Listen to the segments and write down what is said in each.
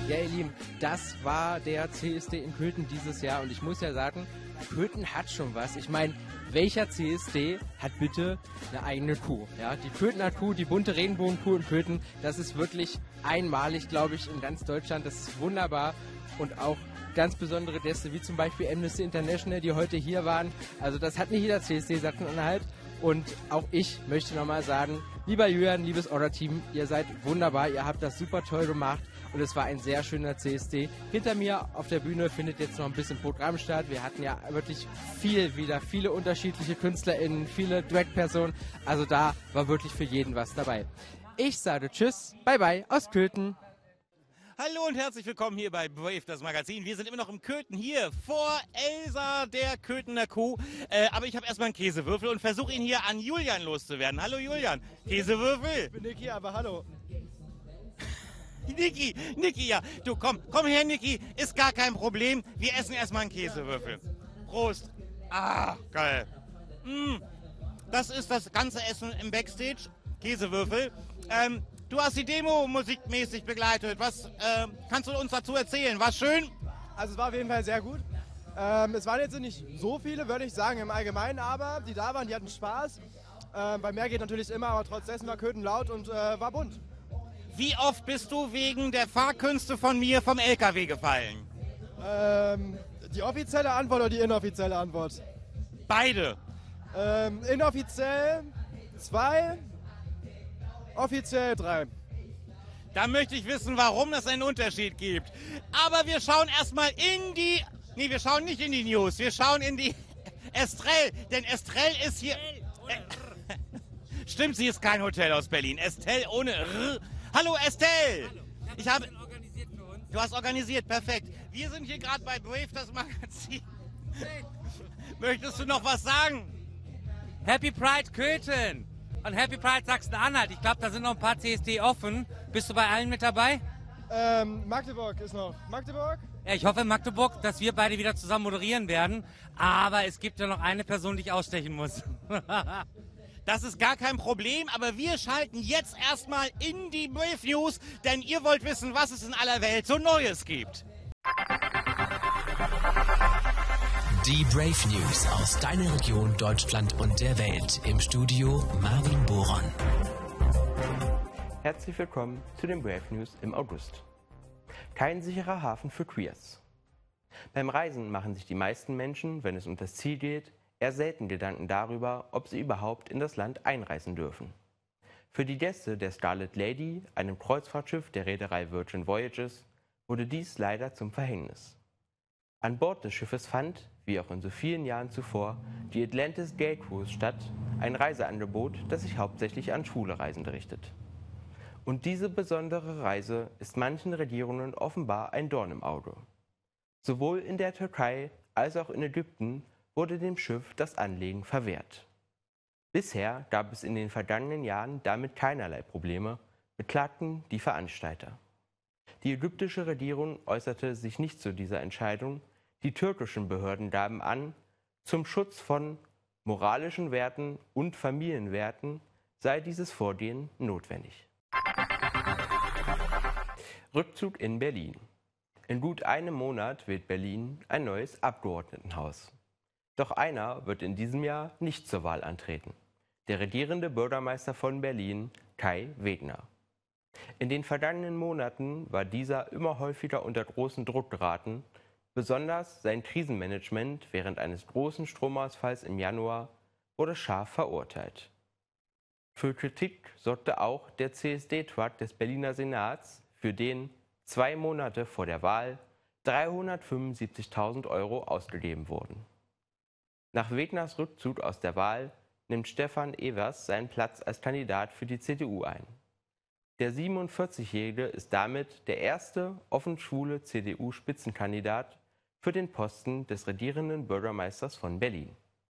Ja, ihr Lieben, das war der CSD in Köthen dieses Jahr und ich muss ja sagen, Köthen hat schon was. Ich meine, welcher CSD hat bitte eine eigene Kuh? Ja, die Köthener Kuh, die bunte Regenbogenkuh in Köthen, das ist wirklich einmalig, glaube ich, in ganz Deutschland. Das ist wunderbar und auch ganz besondere Gäste, wie zum Beispiel Amnesty International, die heute hier waren. Also das hat nicht jeder CSD Sachsen-Anhalt. Und auch ich möchte nochmal sagen, lieber Julian, liebes Order-Team, ihr seid wunderbar, ihr habt das super toll gemacht und es war ein sehr schöner CSD. Hinter mir auf der Bühne findet jetzt noch ein bisschen Programm statt. Wir hatten ja wirklich viele unterschiedliche KünstlerInnen, viele Drag-Personen. Also da war wirklich für jeden was dabei. Ich sage Tschüss, bye bye aus Köthen. Hallo und herzlich willkommen hier bei Brave, das Magazin. Wir sind immer noch im Köthen hier vor Elsa, der Köthener Kuh. Aber ich habe erstmal einen Käsewürfel und versuche ihn hier an Julian loszuwerden. Hallo Julian, Käsewürfel. Ich bin Niki, aber hallo. Niki, ja. Du, komm her, Niki. Ist gar kein Problem. Wir essen erstmal einen Käsewürfel. Prost. Ah, geil. Das ist das ganze Essen im Backstage. Käsewürfel. Du hast die Demo musikmäßig begleitet. Was kannst du uns dazu erzählen? War schön? Also es war auf jeden Fall sehr gut. Es waren jetzt nicht so viele, würde ich sagen, im Allgemeinen, aber die da waren, die hatten Spaß. Bei mehr geht natürlich immer, aber trotzdem war Köthen laut und war bunt. Wie oft bist du wegen der Fahrkünste von mir vom LKW gefallen? Die offizielle Antwort oder die inoffizielle Antwort? Beide. Inoffiziell 2, offiziell 3. Da möchte ich wissen, warum es einen Unterschied gibt. Aber wir schauen erstmal in die... Nee, wir schauen nicht in die News. Wir schauen in die Estrell. Denn Estrell ist hier... Stimmt, sie ist kein Hotel aus Berlin. Estelle ohne R. Hallo Estelle. Ich habe... Du hast organisiert, perfekt. Wir sind hier gerade bei Brave, das Magazin. Möchtest du noch was sagen? Happy Pride Köthen und Happy Pride Sachsen-Anhalt. Ich glaube, da sind noch ein paar CSD offen. Bist du bei allen mit dabei? Magdeburg ist noch. Magdeburg? Ja, ich hoffe in Magdeburg, dass wir beide wieder zusammen moderieren werden. Aber es gibt ja noch eine Person, die ich ausstechen muss. Das ist gar kein Problem, aber wir schalten jetzt erstmal in die Brave News, denn ihr wollt wissen, was es in aller Welt so Neues gibt. Die Brave News aus deiner Region, Deutschland und der Welt. Im Studio Marvin Boron. Herzlich willkommen zu den Brave News im August. Kein sicherer Hafen für Queers. Beim Reisen machen sich die meisten Menschen, wenn es um das Ziel geht, eher selten Gedanken darüber, ob sie überhaupt in das Land einreisen dürfen. Für die Gäste der Scarlet Lady, einem Kreuzfahrtschiff der Reederei Virgin Voyages, wurde dies leider zum Verhängnis. An Bord des Schiffes fand, wie auch in so vielen Jahren zuvor, die Atlantis Gay Cruise statt, ein Reiseangebot, das sich hauptsächlich an schwule Reisende richtet. Und diese besondere Reise ist manchen Regierungen offenbar ein Dorn im Auge. Sowohl in der Türkei als auch in Ägypten wurde dem Schiff das Anlegen verwehrt. Bisher gab es in den vergangenen Jahren damit keinerlei Probleme, beklagten die Veranstalter. Die ägyptische Regierung äußerte sich nicht zu dieser Entscheidung, die türkischen Behörden gaben an, zum Schutz von moralischen Werten und Familienwerten sei dieses Vorgehen notwendig. Rückzug in Berlin. In gut einem Monat wählt Berlin ein neues Abgeordnetenhaus. Doch einer wird in diesem Jahr nicht zur Wahl antreten. Der regierende Bürgermeister von Berlin, Kai Wegner. In den vergangenen Monaten war dieser immer häufiger unter großen Druck geraten. Besonders sein Krisenmanagement während eines großen Stromausfalls im Januar wurde scharf verurteilt. Für Kritik sorgte auch der CSD-Truck des Berliner Senats, für den 2 Monate vor der Wahl 375.000 € ausgegeben wurden. Nach Wegners Rückzug aus der Wahl nimmt Stefan Evers seinen Platz als Kandidat für die CDU ein. Der 47-Jährige ist damit der erste offen schwule CDU-Spitzenkandidat für den Posten des regierenden Bürgermeisters von Berlin.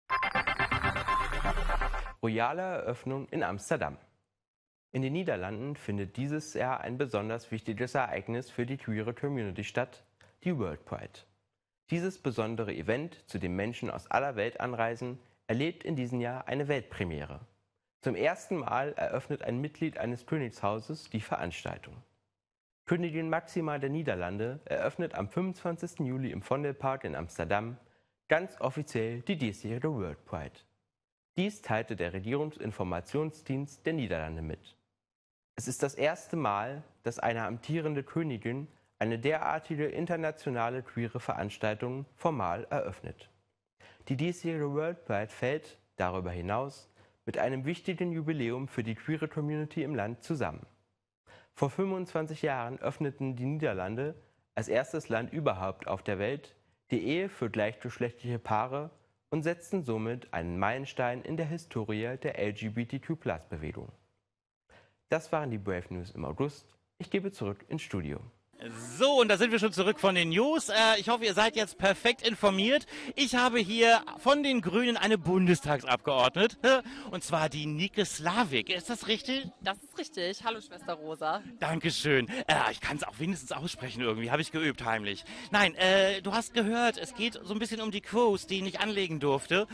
Royale Eröffnung in Amsterdam. In den Niederlanden findet dieses Jahr ein besonders wichtiges Ereignis für die queere Community statt, die World Pride. Dieses besondere Event, zu dem Menschen aus aller Welt anreisen, erlebt in diesem Jahr eine Weltpremiere. Zum ersten Mal eröffnet ein Mitglied eines Königshauses die Veranstaltung. Königin Máxima der Niederlande eröffnet am 25. Juli im Vondelpark in Amsterdam ganz offiziell die diesjährige World Pride. Dies teilte der Regierungsinformationsdienst der Niederlande mit. Es ist das erste Mal, dass eine amtierende Königin eine derartige internationale queere Veranstaltung formal eröffnet. Die diesjährige World Pride fällt, darüber hinaus, mit einem wichtigen Jubiläum für die queere Community im Land zusammen. Vor 25 Jahren öffneten die Niederlande als erstes Land überhaupt auf der Welt die Ehe für gleichgeschlechtliche Paare und setzten somit einen Meilenstein in der Historie der LGBTQ+-Bewegung. Das waren die Brave News im August. Ich gebe zurück ins Studio. So, und da sind wir schon zurück von den News. Ich hoffe, ihr seid jetzt perfekt informiert. Ich habe hier von den Grünen eine Bundestagsabgeordnete, und zwar die Nike Slavik. Ist das richtig? Das ist richtig. Hallo, Schwester Rosa. Dankeschön. Ich kann es auch wenigstens aussprechen irgendwie. Habe ich geübt heimlich. Nein, du hast gehört, es geht so ein bisschen um die Quos, die ich nicht anlegen durfte.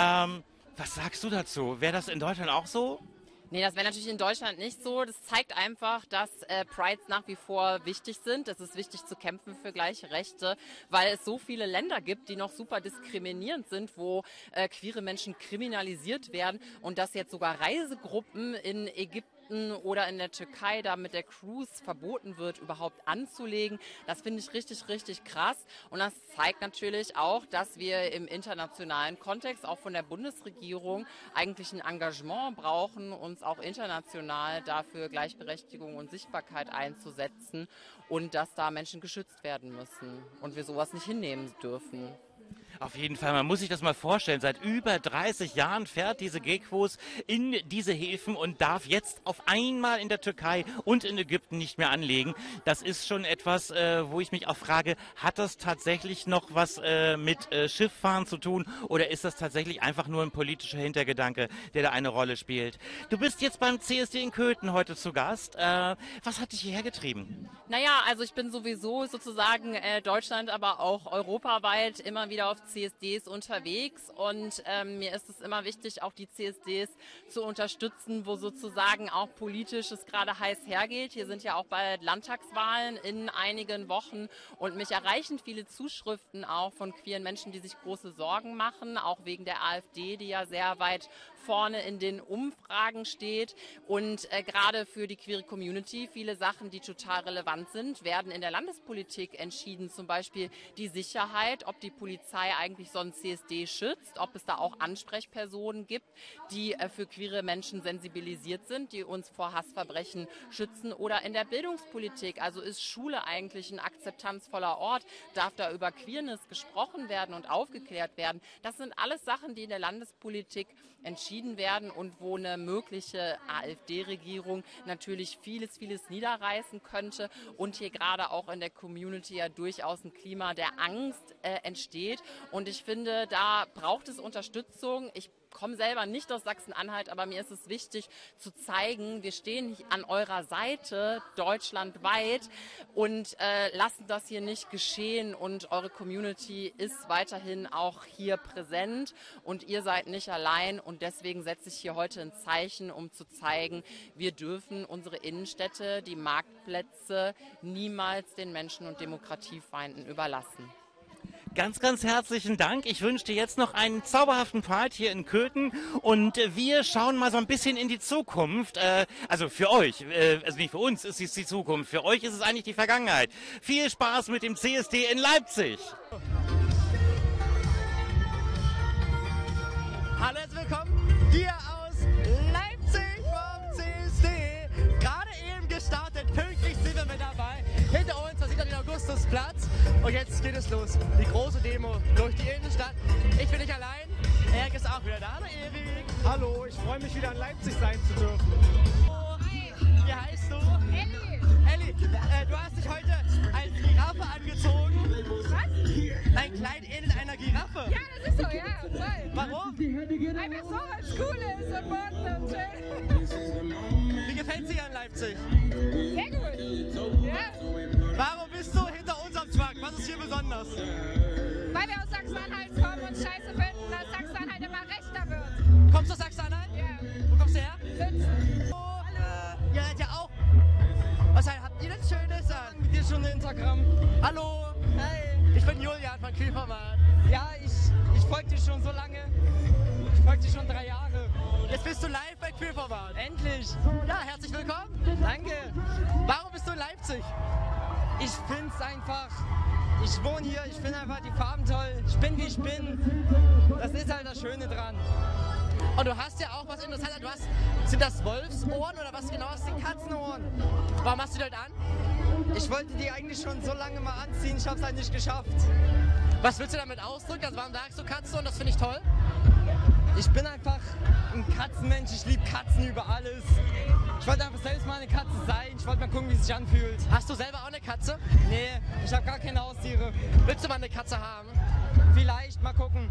Was sagst du dazu? Wäre das in Deutschland auch so? Nee, das wäre natürlich in Deutschland nicht so. Das zeigt einfach, dass Prides nach wie vor wichtig sind. Es ist wichtig zu kämpfen für gleiche Rechte, weil es so viele Länder gibt, die noch super diskriminierend sind, wo queere Menschen kriminalisiert werden und dass jetzt sogar Reisegruppen in Ägypten oder in der Türkei da mit der Cruise verboten wird, überhaupt anzulegen. Das finde ich richtig, richtig krass. Und das zeigt natürlich auch, dass wir im internationalen Kontext, auch von der Bundesregierung, eigentlich ein Engagement brauchen, uns auch international dafür Gleichberechtigung und Sichtbarkeit einzusetzen und dass da Menschen geschützt werden müssen und wir sowas nicht hinnehmen dürfen. Auf jeden Fall, man muss sich das mal vorstellen, seit über 30 Jahren fährt diese GEQUOS in diese Häfen und darf jetzt auf einmal in der Türkei und in Ägypten nicht mehr anlegen. Das ist schon etwas, wo ich mich auch frage, hat das tatsächlich noch was mit Schifffahren zu tun oder ist das tatsächlich einfach nur ein politischer Hintergedanke, der da eine Rolle spielt? Du bist jetzt beim CSD in Köthen heute zu Gast. Was hat dich hierher getrieben? Naja, also ich bin sowieso sozusagen Deutschland, aber auch europaweit immer wieder auf CSDs unterwegs und mir ist es immer wichtig, auch die CSDs zu unterstützen, wo sozusagen auch politisch es gerade heiß hergeht. Hier sind ja auch bald Landtagswahlen in einigen Wochen und mich erreichen viele Zuschriften auch von queeren Menschen, die sich große Sorgen machen, auch wegen der AfD, die ja sehr weit vorne in den Umfragen steht und gerade für die queere Community viele Sachen, die total relevant sind, werden in der Landespolitik entschieden, zum Beispiel die Sicherheit, ob die Polizei eigentlich so einen CSD schützt, ob es da auch Ansprechpersonen gibt, die für queere Menschen sensibilisiert sind, die uns vor Hassverbrechen schützen oder in der Bildungspolitik, also ist Schule eigentlich ein akzeptanzvoller Ort, darf da über Queerness gesprochen werden und aufgeklärt werden. Das sind alles Sachen, die in der Landespolitik entschieden werden und wo eine mögliche AfD-Regierung natürlich vieles niederreißen könnte und hier gerade auch in der Community ja durchaus ein Klima der Angst entsteht. Und ich finde, da braucht es Unterstützung. Ich komme selber nicht aus Sachsen-Anhalt, aber mir ist es wichtig zu zeigen, wir stehen an eurer Seite deutschlandweit und lassen das hier nicht geschehen und eure Community ist weiterhin auch hier präsent und ihr seid nicht allein und deswegen setze ich hier heute ein Zeichen, um zu zeigen, wir dürfen unsere Innenstädte, die Marktplätze niemals den Menschen- und Demokratiefeinden überlassen. Ganz, ganz herzlichen Dank. Ich wünsche dir jetzt noch einen zauberhaften Part hier in Köthen und wir schauen mal so ein bisschen in die Zukunft. Also für euch, also nicht für uns ist es die Zukunft, für euch ist es eigentlich die Vergangenheit. Viel Spaß mit dem CSD in Leipzig. Hallo, herzlich willkommen hier aus Leipzig vom CSD. Gerade eben gestartet, pünktlich sind wir mit dabei. Hinter uns, da sieht man den Augustusplatz. Und jetzt geht es los. Die große Demo durch die Innenstadt. Ich bin nicht allein. Erik ist auch wieder da. Hallo Erik. Hallo, ich freue mich wieder in Leipzig sein zu dürfen. Hi. Wie heißt du? Elli. Du hast dich heute als Giraffe angezogen. Was? Ein Kleid in einer Giraffe. Ja, das ist so, ja, voll. Warum? Einfach so, weil es cool ist und bunt und schön. Wie gefällt es dir in Leipzig? Sehr gut. Ja. Warum bist du hinter unserem Truck? Was ist hier besonders? Weil wir aus Sachsen-Anhalt kommen und scheiße finden, dass Sachsen-Anhalt immer rechter wird. Kommst du aus Sachsen-Anhalt? Ja. Wo kommst du her? Lützen. Ihr seid ja auch. Was habt ihr denn Schönes an? schon eine Instagram. Hallo. Hey. Ich bin Julian von Kühlformat. Ja, ich folge dir schon so lange. Ich folge dir schon 3 Jahre. Jetzt bist du live bei Kühlformat. Endlich. Ja, herzlich willkommen. Danke. Warum bist du in Leipzig? Ich find's einfach. Ich wohne hier, ich finde einfach die Farben toll. Ich bin wie ich bin. Das ist halt das Schöne dran. Und du hast ja auch was Interessantes. Sind das Wolfsohren oder was genau? Das sind Katzenohren. Warum hast du die heute an? Ich wollte die eigentlich schon so lange mal anziehen, ich habe es halt nicht geschafft. Was willst du damit ausdrücken? Also warum sagst du Katzenohren? Das finde ich toll. Ich bin einfach ein Katzenmensch, ich liebe Katzen über alles. Ich wollte einfach selbst mal eine Katze sein, ich wollte mal gucken, wie es sich anfühlt. Hast du selber auch eine Katze? Nee, ich habe gar keine Haustiere. Willst du mal eine Katze haben? Vielleicht, mal gucken.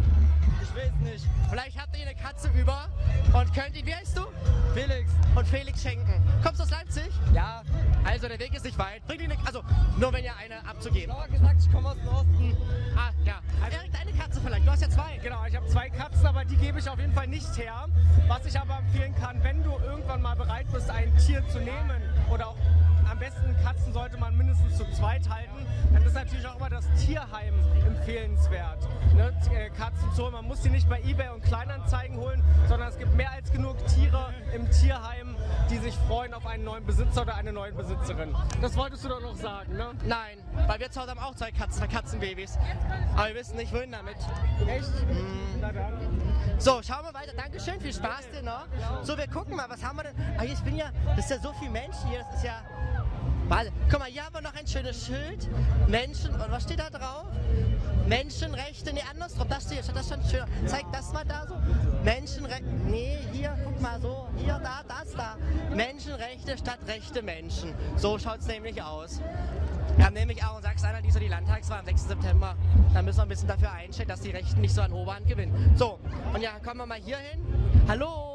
Ich weiß nicht. Vielleicht habt ihr eine Katze über und könnt ihn, wie heißt du? Felix. Und Felix schenken. Kommst du aus Leipzig? Ja. Also der Weg ist nicht weit. Bring die eine, also nur wenn ihr eine abzugeben. Ich gesagt, ich komme aus dem Osten. Ah, ja. Also, Erik, deine Katze vielleicht. Du hast ja 2. Genau, ich habe 2 Katzen, aber die gebe ich auf jeden Fall nicht her. Was ich aber empfehlen kann, wenn du irgendwann mal bereit bist, ein Tier zu nehmen oder auch am besten Katzen sollte man mindestens zu 2 halten, dann ist natürlich auch immer das Tierheim empfehlenswert. Ne? Katzen zu holen, man muss die nicht bei eBay und Kleinanzeigen holen, sondern es gibt mehr als genug Tiere im Tierheim, die sich freuen auf einen neuen Besitzer oder eine neue Besitzerin. Das wolltest du doch noch sagen, ne? Nein, weil wir zu Hause haben auch 2 Katzen, 2 Katzenbabys. Aber wir wissen nicht, wohin damit. Echt? Na dann. So, schauen wir weiter. Dankeschön, viel Spaß dir noch. So, wir gucken mal, was haben wir denn? Ah, ich bin ja, das ist ja so viele Menschen hier, das ist ja... Warte, guck mal, hier haben wir noch ein schönes Schild. Menschen, und was steht da drauf? Menschenrechte, nee, andersrum, das steht das schon schön. Zeig das mal da so. Menschenrechte, nee, hier, guck mal so, hier, da, das, da. Menschenrechte statt rechte Menschen. So schaut's nämlich aus. Wir haben nämlich auch in Sachsen-Anhalt die Landtagswahl am 6. September. Da müssen wir ein bisschen dafür einstellen, dass die Rechten nicht so an Oberhand gewinnen. So, und ja, kommen wir mal hier hin. Hallo!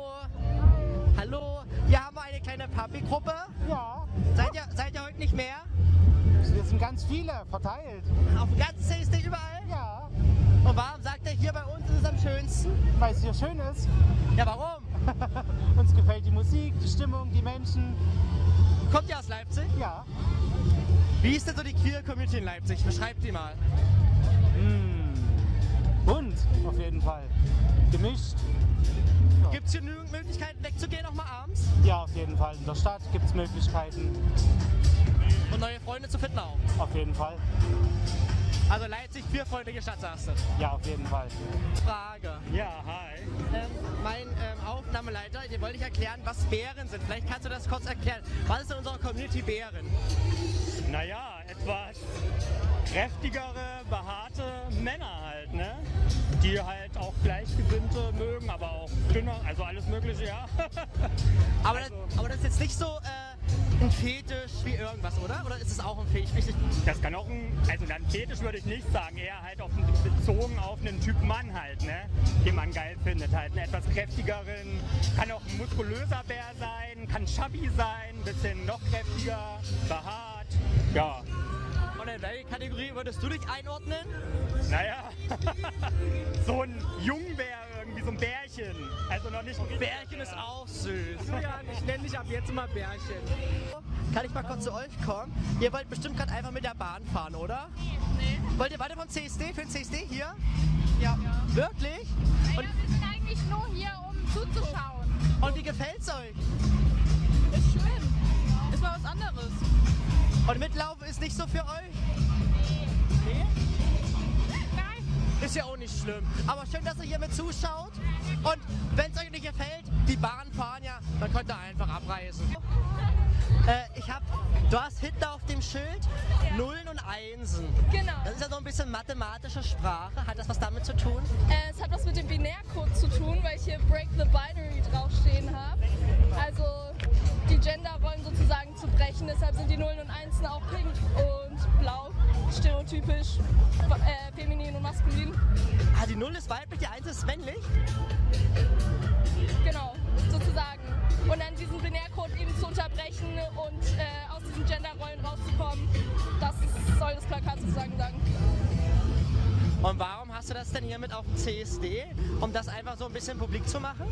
Hallo! Hier haben wir eine kleine Papi-Gruppe. Ja. Seid ihr heute nicht mehr? Wir sind ganz viele, verteilt. Auf dem ganzen CSD überall? Ja. Und warum sagt er, hier bei uns ist es am schönsten? Weil es hier schön ist. Ja, warum? Uns gefällt die Musik, die Stimmung, die Menschen. Kommt ihr aus Leipzig? Ja. Wie ist denn so die Queer-Community in Leipzig? Beschreibt die mal. Bunt, auf jeden Fall. Gemischt. Ja. Gibt es hier genügend Möglichkeiten wegzugehen, auch mal abends? Ja, auf jeden Fall. In der Stadt gibt es Möglichkeiten. Und neue Freunde zu finden auch? Auf jeden Fall. Also Leipzig, queerfreundliche Stadt, sagst du? Ja, auf jeden Fall. Frage. Ja, hi. Mein Aufnahmeleiter, dem wollte ich erklären, was Bären sind. Vielleicht kannst du das kurz erklären. Was ist in unserer Community Bären? Naja, etwas kräftigere, behaarte Männer halt, ne? Die halt auch Gleichgesinnte mögen, aber auch dünner, also alles Mögliche, ja. Aber, aber das ist jetzt nicht so ein Fetisch wie irgendwas, oder? Oder ist es auch ein Fetisch? Das kann auch ein Fetisch würde ich nicht sagen, eher halt bezogen auf einen Typ Mann halt, ne? Den man geil findet, halt einen etwas kräftigeren, kann auch ein muskulöser Bär sein, kann chubby sein, ein bisschen noch kräftiger, behaart, ja. Und in welche Kategorie würdest du dich einordnen? Naja, so ein Jungbär irgendwie, so ein Bärchen. Also noch nicht... Bärchen ist auch süß. Ja, ich nenne dich ab jetzt immer Bärchen. Kann ich mal kurz zu euch kommen? Ihr wollt bestimmt gerade einfach mit der Bahn fahren, oder? Nee. Wollt ihr weiter vom CSD, für den CSD hier? Ja. Wirklich? Naja, wir sind eigentlich nur hier, um zuzuschauen. Und wie gefällt's euch? Ist schön. Ist mal was anderes. Und mitlaufen ist nicht so für euch? Nee? Nein. Ist ja auch nicht schlimm. Aber schön, dass ihr hier mit zuschaut. Und wenn es euch nicht gefällt, die Bahn fahren ja, dann könnt ihr einfach abreisen. Du hast hinten auf dem Schild Nullen und Einsen. Genau. Das ist ja so ein bisschen mathematische Sprache. Hat das was damit zu tun? Es hat was mit dem Binärcode zu tun, weil ich hier Break the Binary draufstehen habe. Also die Genderrollen sozusagen zu brechen. Deshalb sind die Nullen und Einsen auch pink und blau. Stereotypisch feminin und maskulin. Ah, die Null ist weiblich, die Eins ist männlich? Genau, sozusagen. Und dann diesen Binärcode eben zu unterbrechen und aus diesen Genderrollen rauszukommen, das soll das Plakat sozusagen sagen. Und warum hast du das denn hier mit auf dem CSD? Um das einfach so ein bisschen publik zu machen?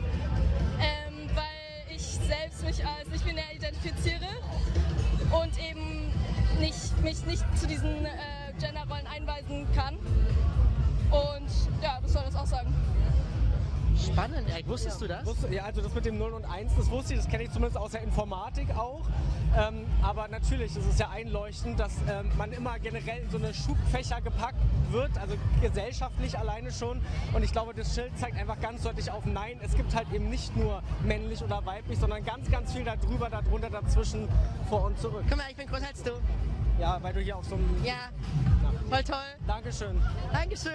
Weil ich selbst mich als nicht-binär identifiziere und eben nicht mich nicht zu diesen Genderrollen einweisen kann. Und ja, das soll das auch sagen. Spannend, Erik. Wusstest du das? Ja, also das mit dem 0 und 1, das wusste ich, das kenne ich zumindest aus der Informatik auch. Aber natürlich ist es ja einleuchtend, dass man immer generell in so eine Schubfächer gepackt wird, also gesellschaftlich alleine schon. Und ich glaube, das Schild zeigt einfach ganz deutlich auf Nein. Es gibt halt eben nicht nur männlich oder weiblich, sondern ganz, ganz viel darüber, darunter, dazwischen, vor und zurück. Guck mal, ich bin größer als du. Ja, weil du hier auf so einem... Ja, voll toll. Dankeschön. Dankeschön.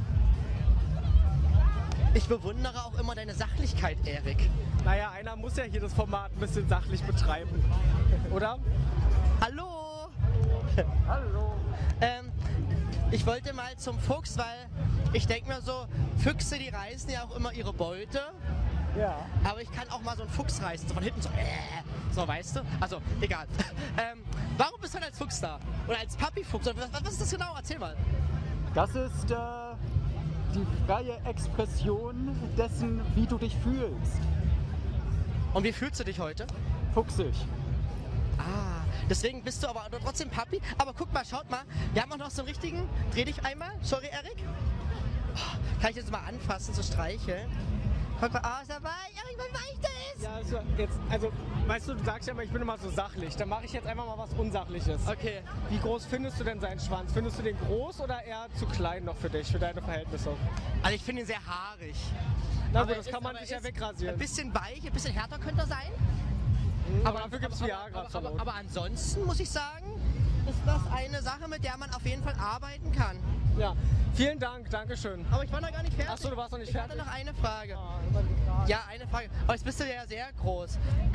Ich bewundere auch immer deine Sachlichkeit, Erik. Naja, einer muss ja hier das Format ein bisschen sachlich betreiben, oder? Hallo! Hallo! Ich wollte mal zum Fuchs, weil ich denke mir so, Füchse, die reißen ja auch immer ihre Beute. Ja. Aber ich kann auch mal so einen Fuchs reißen, so von hinten so, weißt du? Also, egal. Warum bist du denn als Fuchs da? Oder als Papi-Fuchs? Was ist das genau? Erzähl mal. Das ist die freie Expression dessen, wie du dich fühlst. Und wie fühlst du dich heute? Fuchsig. Ah, deswegen bist du aber trotzdem Papi. Aber guck mal, schaut mal, wir haben auch noch so einen richtigen. Dreh dich einmal. Sorry, Erik. Oh, kann ich das mal anfassen, so streicheln? Guck mal, ist er weich? Erik, wie weich der ist! Ja, also, weißt du sagst ja immer, ich bin immer so sachlich. Dann mache ich jetzt einfach mal was Unsachliches. Okay. Wie groß findest du denn seinen Schwanz? Findest du den groß oder eher zu klein noch für dich, für deine Verhältnisse? Also ich finde ihn sehr haarig. Na gut, das kann man sich ja wegrasieren. Ein bisschen weich, ein bisschen härter könnte er sein. Aber dafür gibt es Viagra. Aber ansonsten muss ich sagen, ist das eine Sache, mit der man auf jeden Fall arbeiten kann. Ja, vielen Dank, Dankeschön. Aber ich war noch gar nicht fertig. Achso, du warst noch nicht ich fertig? Ich hatte noch eine Frage. Ja, eine Frage. Aber jetzt bist du ja sehr groß.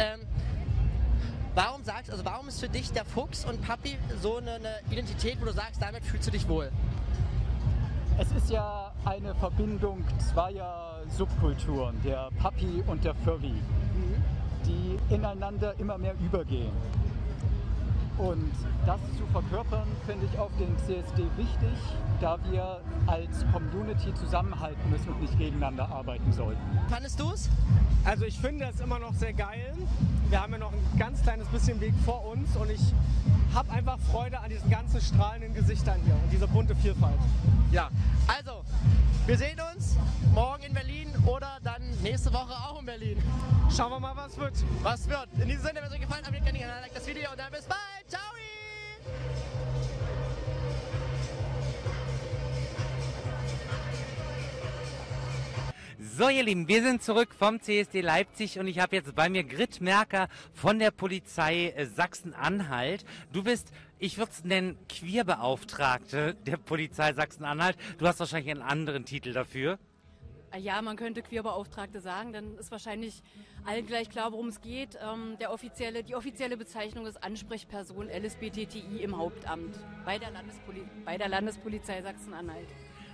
Warum ist für dich der Fuchs und Papi so eine Identität, wo du sagst, damit fühlst du dich wohl? Es ist ja eine Verbindung zweier Subkulturen, der Papi und der Furry, die ineinander immer mehr übergehen. Und das zu verkörpern, finde ich auf dem CSD wichtig, da wir als Community zusammenhalten müssen und nicht gegeneinander arbeiten sollten. Fandest du es? Also ich finde es immer noch sehr geil. Wir haben ja noch ein ganz kleines bisschen Weg vor uns und ich habe einfach Freude an diesen ganzen strahlenden Gesichtern hier und dieser bunte Vielfalt. Ja, also wir sehen uns morgen in Berlin oder dann nächste Woche auch in Berlin. Schauen wir mal, was wird. Was wird. In diesem Sinne, wenn es euch gefallen hat, abonniert gerne den Kanal, like das Video und dann bis bald. Ciao! So, ihr Lieben, wir sind zurück vom CSD Leipzig und ich habe jetzt bei mir Grit Merker von der Polizei Sachsen-Anhalt. Du bist, ich würde es nennen, Queerbeauftragte der Polizei Sachsen-Anhalt. Du hast wahrscheinlich einen anderen Titel dafür. Ja, man könnte Queerbeauftragte sagen, dann ist wahrscheinlich allen gleich klar, worum es geht. Die offizielle Bezeichnung ist Ansprechperson LSBTTI im Hauptamt bei der Landespolizei Sachsen-Anhalt.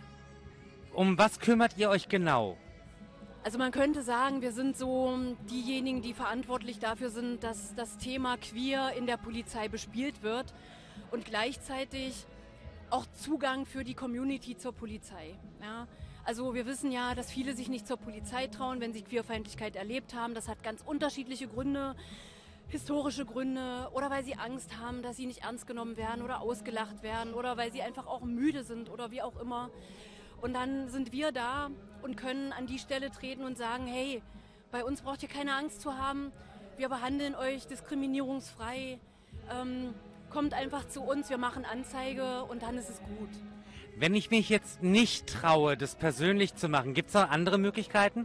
Um was kümmert ihr euch genau? Also man könnte sagen, wir sind so diejenigen, die verantwortlich dafür sind, dass das Thema Queer in der Polizei bespielt wird und gleichzeitig auch Zugang für die Community zur Polizei. Ja? Also wir wissen ja, dass viele sich nicht zur Polizei trauen, wenn sie Queerfeindlichkeit erlebt haben. Das hat ganz unterschiedliche Gründe, historische Gründe oder weil sie Angst haben, dass sie nicht ernst genommen werden oder ausgelacht werden oder weil sie einfach auch müde sind oder wie auch immer. Und dann sind wir da und können an die Stelle treten und sagen, hey, bei uns braucht ihr keine Angst zu haben, wir behandeln euch diskriminierungsfrei, kommt einfach zu uns, wir machen Anzeige und dann ist es gut. Wenn ich mich jetzt nicht traue, das persönlich zu machen, gibt es noch andere Möglichkeiten?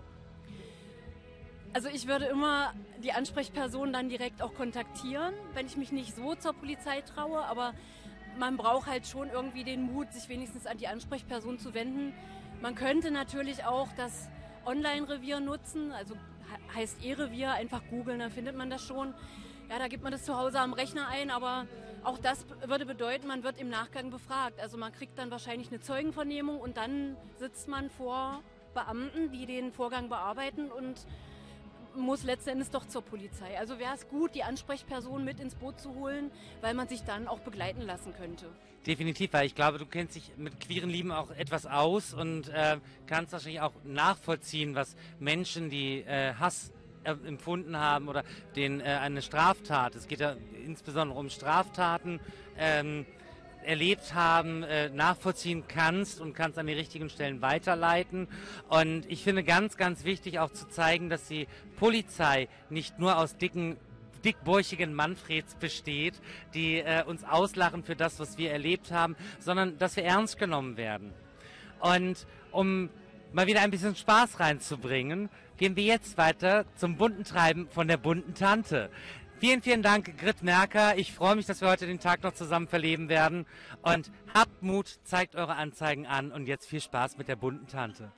Also ich würde immer die Ansprechperson dann direkt auch kontaktieren, wenn ich mich nicht so zur Polizei traue, aber man braucht halt schon irgendwie den Mut, sich wenigstens an die Ansprechperson zu wenden. Man könnte natürlich auch das Online-Revier nutzen, also heißt E-Revier, einfach googeln, dann findet man das schon. Ja, da gibt man das zu Hause am Rechner ein, aber auch das würde bedeuten, man wird im Nachgang befragt. Also man kriegt dann wahrscheinlich eine Zeugenvernehmung und dann sitzt man vor Beamten, die den Vorgang bearbeiten und muss letzten Endes doch zur Polizei. Also wäre es gut, die Ansprechperson mit ins Boot zu holen, weil man sich dann auch begleiten lassen könnte. Definitiv, weil ich glaube, du kennst dich mit queeren Lieben auch etwas aus und kannst wahrscheinlich auch nachvollziehen, was Menschen, die Hass empfunden haben oder eine Straftat, es geht ja insbesondere um Straftaten, erlebt haben, nachvollziehen kannst und kannst an die richtigen Stellen weiterleiten. Und ich finde ganz, ganz wichtig auch zu zeigen, dass die Polizei nicht nur aus dickbäuchigen Manfreds besteht, die uns auslachen für das, was wir erlebt haben, sondern dass wir ernst genommen werden. Und um mal wieder ein bisschen Spaß reinzubringen, gehen wir jetzt weiter zum bunten Treiben von der bunten Tante. Vielen, vielen Dank, Grit Merker. Ich freue mich, dass wir heute den Tag noch zusammen verleben werden. Und habt Mut, zeigt eure Anzeigen an und jetzt viel Spaß mit der bunten Tante.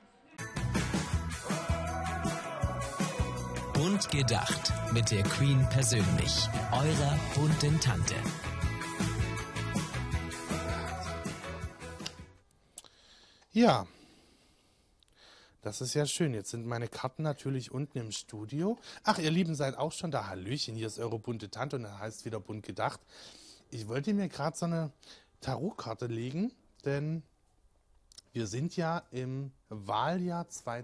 Bunt gedacht mit der Queen persönlich, eurer bunten Tante. Ja, das ist ja schön. Jetzt sind meine Karten natürlich unten im Studio. Ach, ihr Lieben, seid auch schon da. Hallöchen, hier ist eure bunte Tante und das heißt wieder bunt gedacht. Ich wollte mir gerade so eine Tarotkarte legen, denn wir sind ja im Wahljahr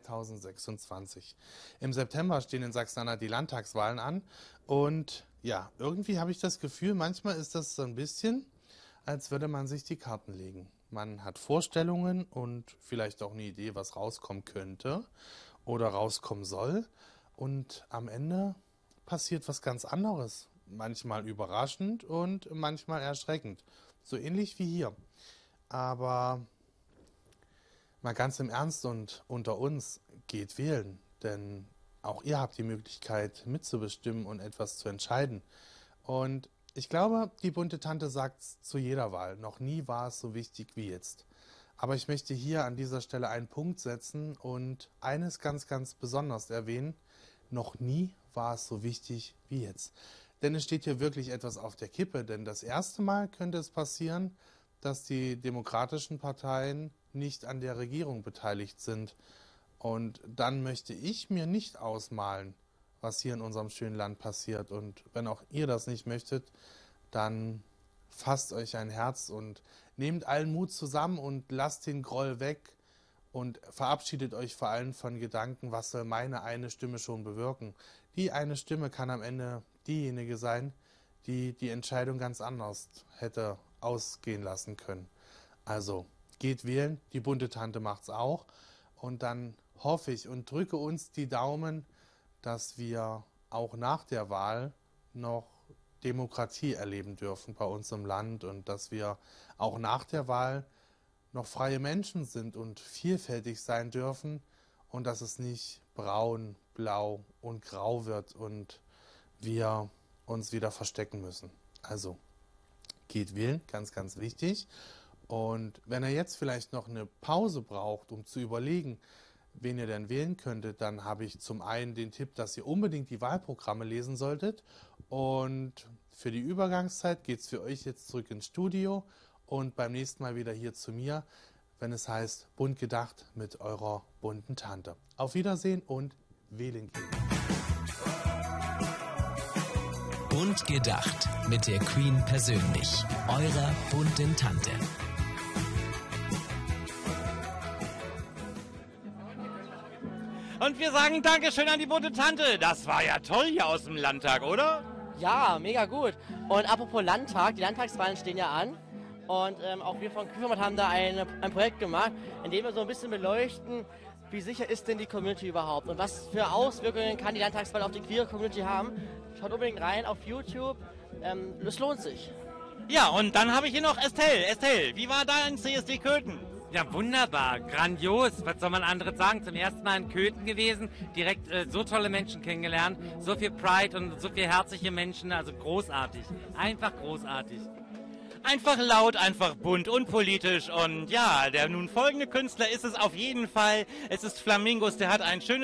2026. Im September stehen in Sachsen-Anhalt die Landtagswahlen an und ja, irgendwie habe ich das Gefühl, manchmal ist das so ein bisschen, als würde man sich die Karten legen. Man hat Vorstellungen und vielleicht auch eine Idee, was rauskommen könnte oder rauskommen soll. Und am Ende passiert was ganz anderes. Manchmal überraschend und manchmal erschreckend. So ähnlich wie hier. Aber mal ganz im Ernst und unter uns, geht wählen. Denn auch ihr habt die Möglichkeit mitzubestimmen und etwas zu entscheiden. Und ich glaube, die bunte Tante sagt es zu jeder Wahl. Noch nie war es so wichtig wie jetzt. Aber ich möchte hier an dieser Stelle einen Punkt setzen und eines ganz, ganz besonders erwähnen. Noch nie war es so wichtig wie jetzt. Denn es steht hier wirklich etwas auf der Kippe. Denn das erste Mal könnte es passieren, dass die demokratischen Parteien nicht an der Regierung beteiligt sind. Und dann möchte ich mir nicht ausmalen, was hier in unserem schönen Land passiert. Und wenn auch ihr das nicht möchtet, dann fasst euch ein Herz und nehmt allen Mut zusammen und lasst den Groll weg und verabschiedet euch vor allem von Gedanken, was soll meine eine Stimme schon bewirken. Die eine Stimme kann am Ende diejenige sein, die die Entscheidung ganz anders hätte ausgehen lassen können. Also geht wählen, die bunte Tante macht's auch und dann hoffe ich und drücke uns die Daumen, dass wir auch nach der Wahl noch Demokratie erleben dürfen bei uns im Land und dass wir auch nach der Wahl noch freie Menschen sind und vielfältig sein dürfen und dass es nicht braun, blau und grau wird und wir uns wieder verstecken müssen. Also geht wählen, ganz, ganz wichtig. Und wenn ihr jetzt vielleicht noch eine Pause braucht, um zu überlegen, wen ihr denn wählen könntet, dann habe ich zum einen den Tipp, dass ihr unbedingt die Wahlprogramme lesen solltet. Und für die Übergangszeit geht es für euch jetzt zurück ins Studio und beim nächsten Mal wieder hier zu mir, wenn es heißt Bunt gedacht mit eurer bunten Tante. Auf Wiedersehen und wählen gehen. Bunt gedacht mit der Queen persönlich, eurer bunten Tante. Und wir sagen Dankeschön an die bunte Tante. Das war ja toll hier aus dem Landtag, oder? Ja, mega gut. Und apropos Landtag, die Landtagswahlen stehen ja an. Und auch wir von Küfermann haben da ein Projekt gemacht, in dem wir so ein bisschen beleuchten, wie sicher ist denn die Community überhaupt und was für Auswirkungen kann die Landtagswahl auf die queere Community haben. Schaut unbedingt rein auf YouTube, es lohnt sich. Ja, und dann habe ich hier noch Estelle. Estelle, wie war dein CSD Köthen? Ja, wunderbar, grandios. Was soll man anderes sagen? Zum ersten Mal in Köthen gewesen, direkt so tolle Menschen kennengelernt, so viel Pride und so viel herzliche Menschen, also großartig, einfach großartig. Einfach laut, einfach bunt und politisch und ja, der nun folgende Künstler ist es auf jeden Fall. Es ist Flamingos, der hat ein schönes